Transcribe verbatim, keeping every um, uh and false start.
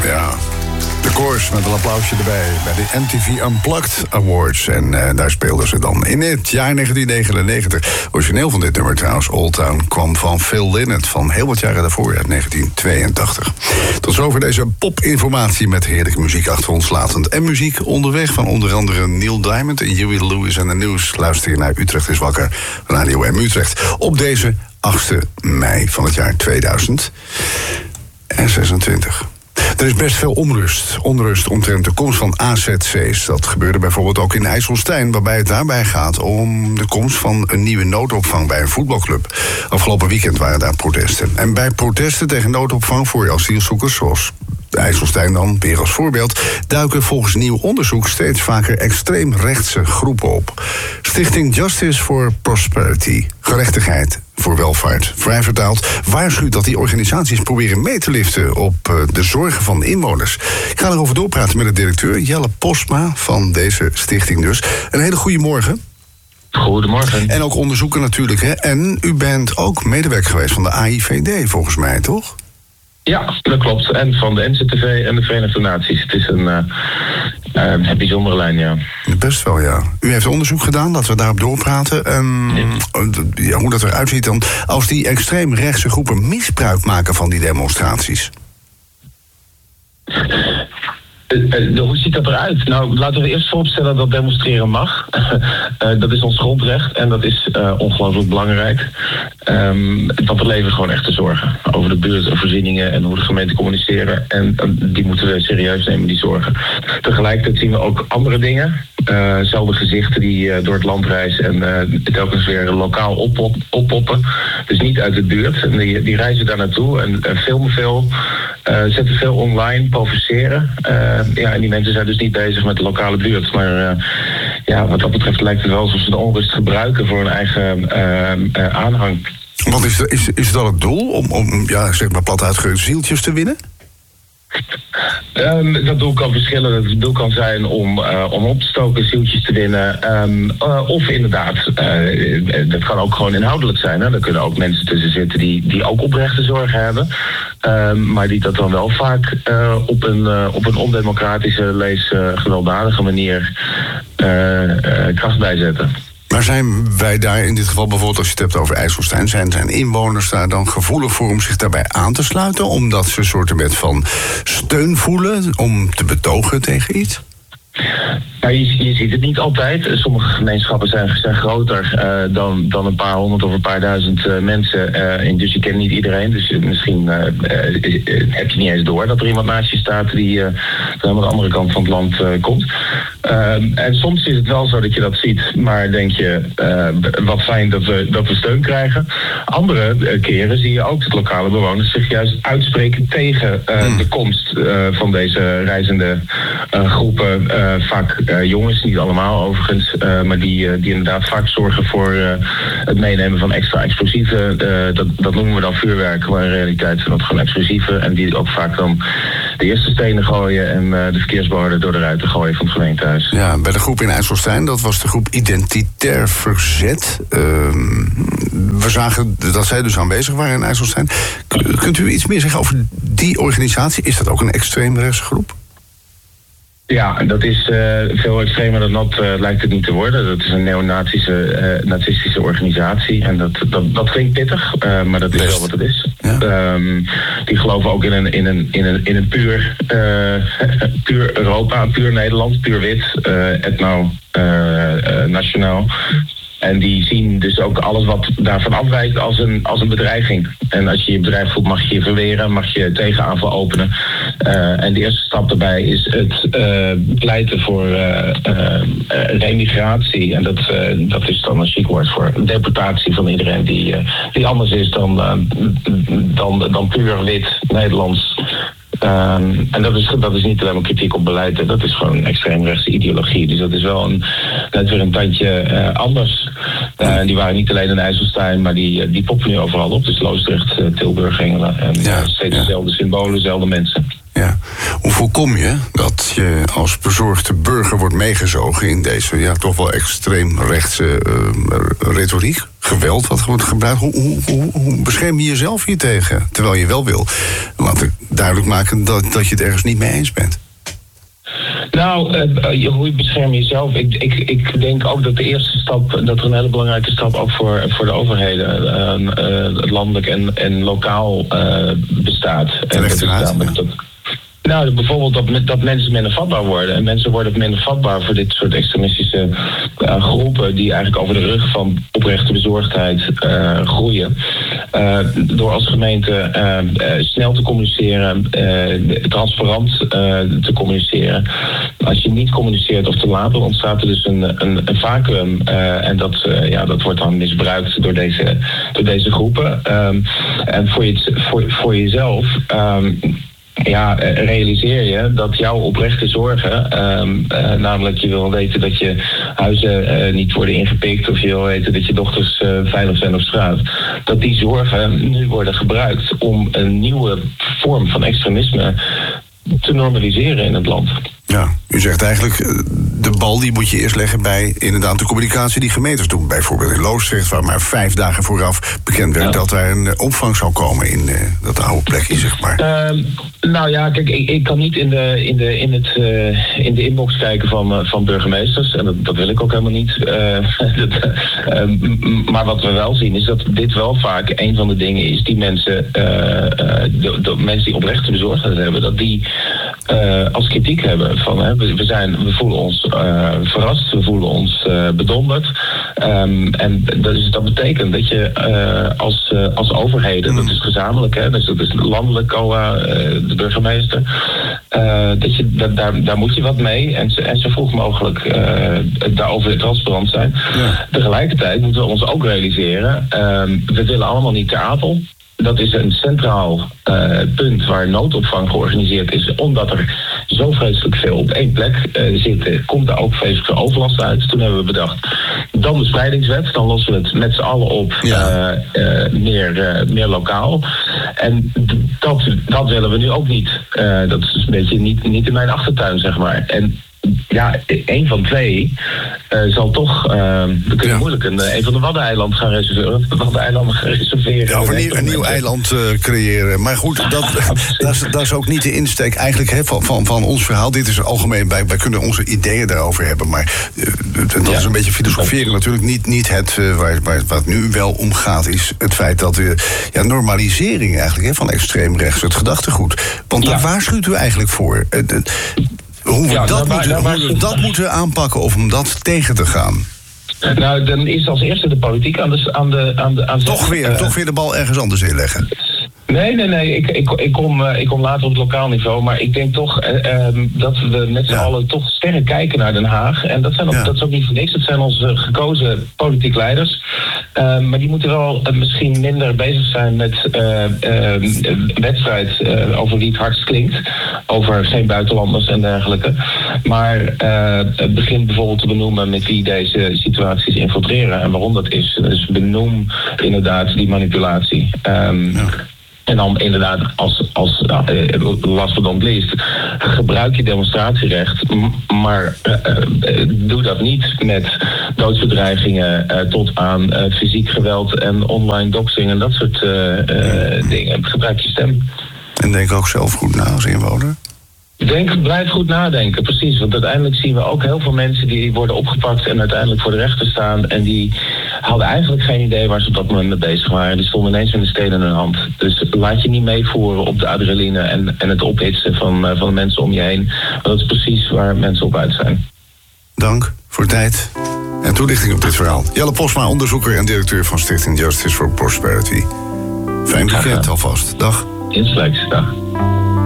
Ja. De Course met een applausje erbij bij de M T V Unplugged Awards. En uh, daar speelden ze dan in het jaar negentien negenennegentig. Origineel van dit nummer trouwens, Old Town, kwam van Phil Lynott van heel wat jaren daarvoor, uit negentien tweeëntachtig. Tot zover deze popinformatie met heerlijke muziek achter ons latend. En muziek onderweg van onder andere Neil Diamond en Huey Lewis en The News. Luister je naar Utrecht is Wakker, Radio M Utrecht. Op deze achtste mei van het jaar tweeduizend zesentwintig. Er is best veel onrust. Onrust omtrent de komst van A Z C's. Dat gebeurde bijvoorbeeld ook in IJsselstein, waarbij het daarbij gaat om de komst van een nieuwe noodopvang bij een voetbalclub. Afgelopen weekend waren daar protesten. En bij protesten tegen noodopvang voor asielzoekers, zoals IJsselstein dan, weer als voorbeeld, duiken volgens nieuw onderzoek steeds vaker extreemrechtse groepen op. Stichting Justice for Prosperity, gerechtigheid voor welvaart, vrij vertaald, waarschuwt dat die organisaties proberen mee te liften op uh, de zorgen van de inwoners. Ik ga erover doorpraten met de directeur Jelle Postma van deze stichting dus. Een hele goede morgen. Goedemorgen. En ook onderzoeker natuurlijk, hè? En u bent ook medewerker geweest van de A I V D, volgens mij, toch? Ja, dat klopt. En van de N C T V en de Verenigde Naties. Het is een, uh, uh, een bijzondere lijn, ja. Best wel, ja. U heeft onderzoek gedaan, laten we daarop doorpraten. Um, ja. Ja, hoe dat eruit ziet dan, als die extreemrechtse groepen misbruik maken van die demonstraties. Uh, uh, hoe ziet dat eruit? Nou, laten we eerst vooropstellen dat demonstreren mag. uh, dat is ons grondrecht en dat is uh, ongelooflijk belangrijk. Um, want we leven gewoon echt te zorgen over de buurt en voorzieningen en hoe de gemeenten communiceren. En uh, die moeten we serieus nemen, die zorgen. Tegelijkertijd zien we ook andere dingen. Uh, zelfde gezichten die uh, door het land reizen en uh, telkens weer lokaal oppop, oppoppen. Dus niet uit de buurt. En die, die reizen daar naartoe en uh, filmen veel, uh, zetten veel online, provoceren. Uh, ja, en die mensen zijn dus niet bezig met de lokale buurt. Maar uh, ja, wat dat betreft lijkt het wel alsof ze de onrust gebruiken voor hun eigen uh, uh, aanhang. Want is, is, is dat het doel? Om, om ja, zeg maar plat uitgedrukt, zieltjes te winnen? Um, dat doel kan verschillen. Het doel kan zijn om, uh, om op te stoken, zieltjes te winnen. Um, uh, of inderdaad, uh, dat kan ook gewoon inhoudelijk zijn. Hè? Er kunnen ook mensen tussen zitten die, die ook oprechte zorgen hebben. Um, maar die dat dan wel vaak uh, op, een, uh, op een ondemocratische, lees uh, gewelddadige manier uh, uh, kracht bijzetten. Maar zijn wij daar in dit geval, bijvoorbeeld als je het hebt over IJsselstein, zijn, zijn inwoners daar dan gevoelig voor om zich daarbij aan te sluiten? Omdat ze een soort van steun voelen om te betogen tegen iets? Nou, je, je ziet het niet altijd. Sommige gemeenschappen zijn, zijn groter uh, dan, dan een paar honderd of een paar duizend uh, mensen. Uh, en dus je kent niet iedereen. Dus uh, misschien uh, uh, heb je niet eens door dat er iemand naast je staat die uh, van de andere kant van het land uh, komt. Uh, en soms is het wel zo dat je dat ziet. Maar denk je, uh, wat fijn dat we, dat we steun krijgen. Andere uh, keren zie je ook dat lokale bewoners zich juist uitspreken tegen uh, hmm. de komst uh, van deze reizende uh, groepen. Uh, vaak uh, jongens, niet allemaal overigens, uh, maar die, uh, die inderdaad vaak zorgen voor uh, het meenemen van extra explosieven. Uh, dat, dat noemen we dan vuurwerk, maar in realiteit zijn dat gewoon explosieven. En die ook vaak dan de eerste stenen gooien en uh, de verkeersborden door de ruiten gooien van het gemeentehuis. Ja, bij de groep in IJsselstein, dat was de groep Identitair Verzet. Uh, we zagen dat zij dus aanwezig waren in IJsselstein. K- kunt u iets meer zeggen over die organisatie? Is dat ook een extreemrechtse groep? Ja, dat is uh, veel extremer dan dat uh, lijkt het niet te worden. Dat is een neonazische uh, nazistische organisatie. En dat, dat, dat klinkt pittig, uh, maar dat is Best. wel wat het is. Ja. Um, die geloven ook in een, in een, in een, in een puur, uh, puur Europa, puur Nederland, puur wit, uh, etno, uh, uh, nationaal. En die zien dus ook alles wat daarvan afwijkt als een, als een bedreiging. En als je je bedreigd voelt, mag je je verweren, mag je tegenaanval openen. Uh, en de eerste stap daarbij is het uh, pleiten voor uh, uh, remigratie. En dat, uh, dat is dan een chic woord voor deportatie van iedereen die, uh, die anders is dan, uh, dan, dan puur wit Nederlands. Um, en dat is, dat is niet alleen maar kritiek op beleid, hè. Dat is gewoon een extreemrechtse ideologie. Dus dat is wel een, net weer een tandje uh, anders. Uh, die waren niet alleen in IJsselstein, maar die, die poppen nu overal op. Dus Loosdrecht, uh, Tilburg, Engelen. En ja, uh, steeds ja. dezelfde symbolen, dezelfde mensen. Ja. Hoe voorkom je dat je als bezorgde burger wordt meegezogen in deze ja, toch wel extreemrechtse uh, retoriek? Geweld wat wordt gebruikt. Hoe, hoe, hoe, hoe bescherm je jezelf hier tegen? Terwijl je wel wil laten duidelijk maken dat, dat je het ergens niet mee eens bent. Nou, uh, hoe je beschermt jezelf. Ik, ik, ik denk ook dat de eerste stap, dat er een hele belangrijke stap ook voor, voor de overheden, uh, uh, landelijk en, en lokaal uh, bestaat. En dat is namelijk dat, nou, bijvoorbeeld dat, dat mensen minder vatbaar worden. En mensen worden minder vatbaar voor dit soort extremistische uh, groepen die eigenlijk over de rug van oprechte bezorgdheid uh, groeien. Uh, door als gemeente uh, uh, snel te communiceren, uh, transparant uh, te communiceren. Als je niet communiceert of te laat, dan ontstaat er dus een, een, een vacuüm. Uh, en dat, uh, ja, dat wordt dan misbruikt door deze, door deze groepen. Um, en voor, je, voor, voor jezelf... Um, Ja, realiseer je dat jouw oprechte zorgen, um, uh, namelijk je wil weten dat je huizen uh, niet worden ingepikt of je wil weten dat je dochters uh, veilig zijn op straat, dat die zorgen nu worden gebruikt om een nieuwe vorm van extremisme te normaliseren in het land. Ja, u zegt eigenlijk, de bal die moet je eerst leggen bij inderdaad de communicatie die gemeentes doen. Bijvoorbeeld in Loosdrecht, waar maar vijf dagen vooraf bekend werd ja. dat er een opvang zou komen in uh, dat oude plekje, zeg maar. Uh, nou ja, kijk, ik, ik kan niet in de, in de, in het, uh, in de inbox kijken van, uh, van burgemeesters. En dat, dat wil ik ook helemaal niet. Uh, dat, uh, maar wat we wel zien is dat dit wel vaak een van de dingen is die mensen, uh, uh, de, de mensen die oprechte bezorgdheid hebben, dat die uh, als kritiek hebben. Van, hè, we, zijn, we voelen ons uh, verrast, we voelen ons uh, bedonderd. Um, en dat, is, dat betekent dat je uh, als, uh, als overheden, mm. dat is gezamenlijk, hè, dus dat is landelijk C O A, uh, de burgemeester, uh, dat je, dat, daar, daar moet je wat mee en, en zo vroeg mogelijk uh, daarover transparant zijn. Ja. Tegelijkertijd moeten we ons ook realiseren, um, we willen allemaal niet ter Apel. Dat is een centraal uh, punt waar noodopvang georganiseerd is, omdat er zo vreselijk veel op één plek uh, zitten, komt er ook vreselijke overlast uit. Toen hebben we bedacht, dan de spreidingswet, dan lossen we het met z'n allen op ja. uh, uh, meer, uh, meer lokaal. En dat, dat willen we nu ook niet. Uh, dat is een beetje niet, niet in mijn achtertuin, zeg maar. En ja, één van twee uh, zal toch... Uh, we kunnen ja. moeilijk een, een van de Waddeneilanden gaan reserveren. De Waddeneilanden gaan reserveren. Ja, of een, nieuw, een nieuw eiland uh, creëren. Maar goed, dat, dat, is, dat is ook niet de insteek eigenlijk hè, van, van, van ons verhaal. Dit is algemeen, wij, wij kunnen onze ideeën daarover hebben. Maar uh, dat ja. is een beetje filosoferen natuurlijk. Niet, niet het uh, waar, waar wat nu wel om gaat, is het feit dat we... Ja, normalisering eigenlijk hè, van extreem rechts, het gedachtegoed. Want ja. daar waarschuwt u eigenlijk voor. Uh, uh, Hoe we, ja, dat, nou, moeten, nou, hoe we dat moeten aanpakken of om dat tegen te gaan. Nou, dan is als eerste de politiek aan de... Aan de, aan de aan toch, weer, uh, toch weer de bal ergens anders inleggen. Nee, nee, nee. Ik, ik, ik, kom, uh, ik kom later op het lokaal niveau. Maar ik denk toch uh, um, dat we met z'n ja. allen toch sterk kijken naar Den Haag. En dat, zijn ook, ja. dat is ook niet voor niks. Dat zijn onze gekozen politiek leiders. Uh, maar die moeten wel uh, misschien minder bezig zijn met uh, uh, wedstrijd uh, over wie het hardst klinkt. Over geen buitenlanders en dergelijke. Maar uh, het begint bijvoorbeeld te benoemen met wie deze situaties infiltreren. En waarom dat is. Dus benoem inderdaad die manipulatie. Um, ja. En dan inderdaad, als, als uh, last but not least, gebruik je demonstratierecht, maar uh, uh, doe dat niet met doodsbedreigingen uh, tot aan uh, fysiek geweld en online doxing en dat soort uh, uh, dingen. Gebruik je stem. En denk ook zelf goed na als inwoner. Denk, blijf goed nadenken, precies. Want uiteindelijk zien we ook heel veel mensen die worden opgepakt en uiteindelijk voor de rechter staan. En die hadden eigenlijk geen idee waar ze op dat moment mee bezig waren. Die stonden ineens met een steen in hun hand. Dus laat je niet meevoeren op de adrenaline en, en het ophitsen van, uh, van de mensen om je heen. Want dat is precies waar mensen op uit zijn. Dank voor de tijd en toelichting op dit verhaal. Jelle Posma, onderzoeker en directeur van Stichting Justice for Prosperity. Fijn weekend alvast. Dag. Insgelijks, dag.